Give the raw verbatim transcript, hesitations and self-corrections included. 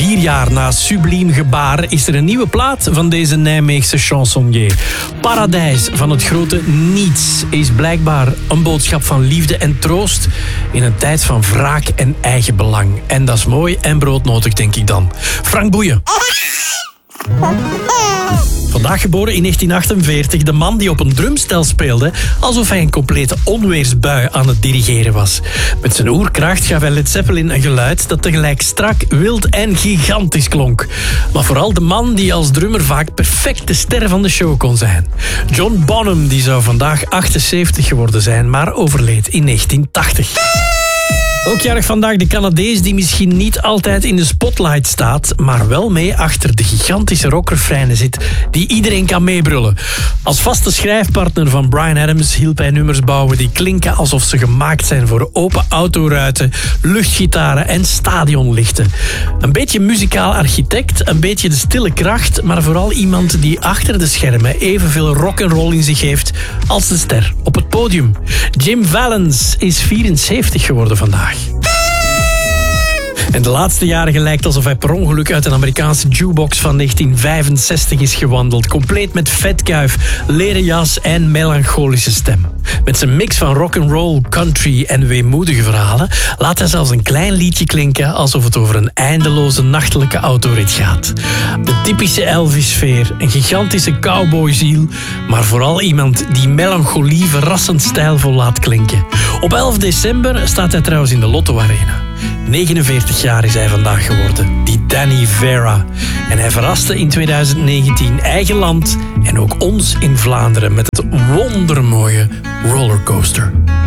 Vier jaar na Subliem Gebaar is er een nieuwe plaat van deze Nijmeegse chansonnier. Paradijs van het grote niets is blijkbaar een boodschap van liefde en troost in een tijd van wraak en eigen belang. En dat is mooi en broodnodig, denk ik dan. Frank Boeien. Vandaag geboren in negentien achtenveertig, de man die op een drumstel speelde alsof hij een complete onweersbui aan het dirigeren was. Met zijn oerkracht gaf hij Led Zeppelin een geluid dat tegelijk strak, wild en gigantisch klonk. Maar vooral de man die als drummer vaak perfect de ster van de show kon zijn. John Bonham die zou vandaag achtenzeventig geworden zijn, maar overleed in negentien tachtig. Ook jarig vandaag de Canadees die misschien niet altijd in de spotlight staat, maar wel mee achter de gigantische rockrefreinen zit die iedereen kan meebrullen. Als vaste schrijfpartner van Bryan Adams hielp hij nummers bouwen die klinken alsof ze gemaakt zijn voor open autoruiten, luchtgitaren en stadionlichten. Een beetje muzikaal architect, een beetje de stille kracht, maar vooral iemand die achter de schermen evenveel rock'n'roll in zich heeft als de ster op het podium. Jim Valens is vierenzeventig geworden vandaag. En de laatste jaren lijkt alsof hij per ongeluk uit een Amerikaanse jukebox van negentien vijfenzestig is gewandeld. Compleet met vetkuif, leren jas en melancholische stem. Met zijn mix van rock'n'roll, country en weemoedige verhalen laat hij zelfs een klein liedje klinken alsof het over een eindeloze nachtelijke autorit gaat. De typische Elvis-sfeer, een gigantische cowboyziel, maar vooral iemand die melancholie verrassend stijlvol laat klinken. Op elf december staat hij trouwens in de Lotto Arena. negenenveertig jaar is hij vandaag geworden, die Danny Vera. En hij verraste in twintig negentien eigen land en ook ons in Vlaanderen met het wondermooie Rollercoaster.